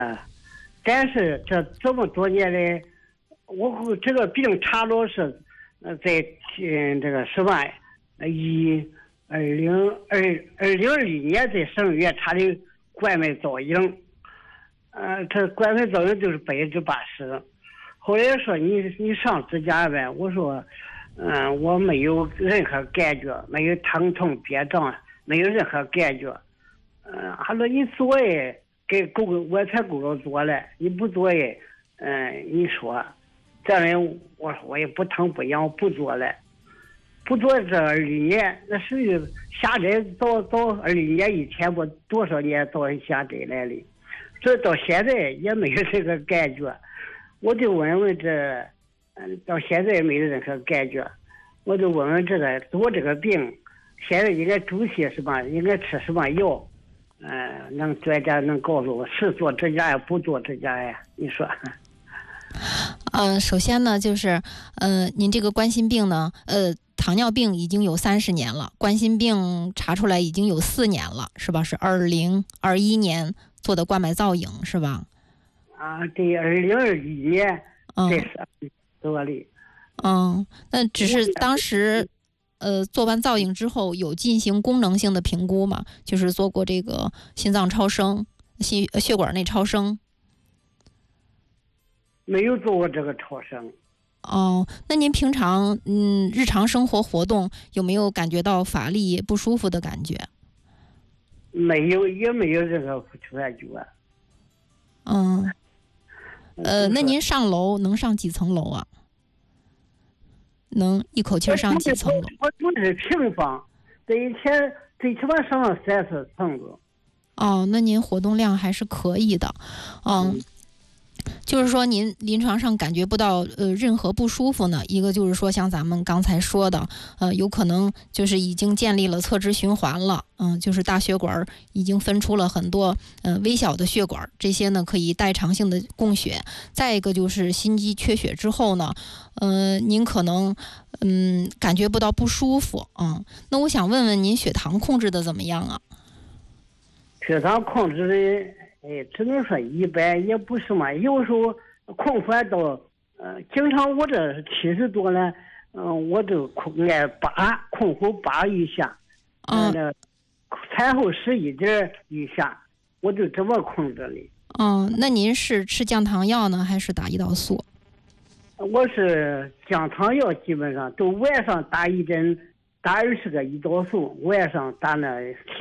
但是这么多年来，我这个病查着是，在这个什么2020年在省医院查的冠脉造影，这冠脉造影就是80%。后来说你上支架呗，我说，我没有任何感觉，没有疼痛憋胀，没有任何感觉。他说你做哎，我才够了做了，你不做哎，你说，这人我说我也不疼不痒，不做了，不做这20年，那属于下诊到20年以前我多少年到下诊来的，这到现在也没有这个感觉，我就问问这，到现在也没有任何感觉，我就问问我这个病，现在应该注些什么，应该吃什么药？专家能告诉我是做支架呀，不做支架呀？你说？ 首先呢，就是您这个冠心病呢，糖尿病已经有30年了，冠心病查出来已经有4年了，是吧？是2021年做的冠脉造影，是吧？ 对，2021年在3多里。 那只是当时。做完造影之后有进行功能性的评估吗？就是做过这个心脏超声、血管内超声。 没有做过这个超声。 那您平常日常生活活动有没有感觉到乏力不舒服的感觉？ 没有，也没有任何感觉。 那您上楼能上几层楼啊？能一口气上几层楼？ 我住的是平房，这一天最起码上了30层楼。 那您活动量还是可以的。就是说您临床上感觉不到任何不舒服呢，一个就是说像咱们刚才说的，有可能就是已经建立了侧支循环了，就是大血管已经分出了很多微小的血管，这些呢可以代偿性的供血。再一个就是心肌缺血之后呢，您可能感觉不到不舒服那我想问问您血糖控制的怎么样啊？ 血糖控制的，只能说一般，也不是嘛。有时候控反到，经常我这70多了，我就控后8以下，产后11点以下，我就这么控制的。 那您是吃降糖药呢，还是打胰岛素？ 我是降糖药，基本上都晚上打一针，打20个胰岛素，晚上打那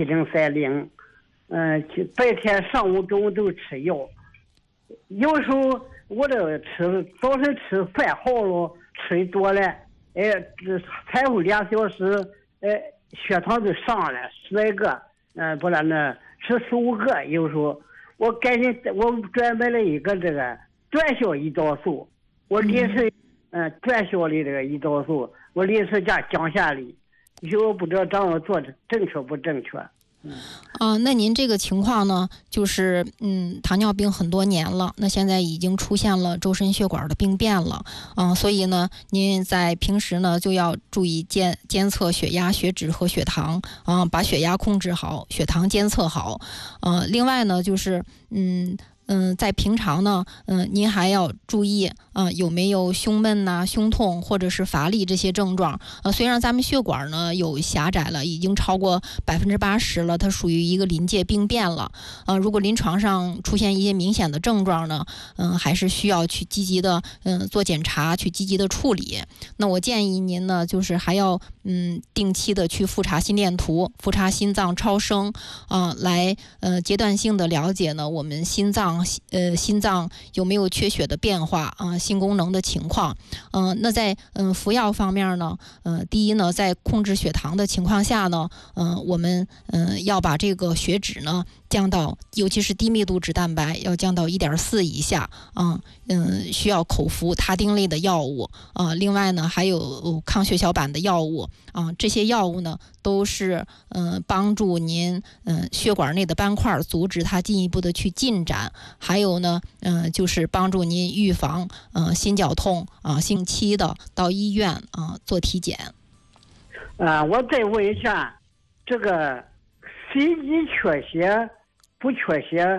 7030。白天上午中午都吃药，有时候我这早晨吃饭好了，吃多了，这产后2小时，血糖就上了10来个，不然呢吃15个，有时候我赶紧我专买了一个这个短效胰岛素，我临时短效的这个胰岛素，我临时加降下来，我不知道掌握做正确不正确。 那您这个情况呢，就是糖尿病很多年了，那现在已经出现了周身血管的病变了，所以呢，您在平时呢就要注意监测血压、血脂和血糖，把血压控制好，血糖监测好，另外呢就是在平常呢，您还要注意有没有胸闷呐、胸痛或者是乏力这些症状。虽然咱们血管呢有狭窄了，已经超过80%了，它属于一个临界病变了。如果临床上出现一些明显的症状呢，还是需要去积极的做检查，去积极的处理。那我建议您呢，就是还要定期的去复查心电图、复查心脏超声来阶段性的了解呢我们心脏有没有缺血的变化心功能的情况。那在服药方面呢，第一呢，在控制血糖的情况下呢，我们要把这个血脂呢降到，尤其是低密度脂蛋白要降到1.4以下需要口服他汀类的药物另外呢还有抗血小板的药物这些药物呢都是帮助您血管内的斑块阻止它进一步的去进展，还有呢就是帮助您预防心绞痛定期的到医院做体检。 我再问一下，这个心肌缺血不缺血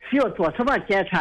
需要做什么检查？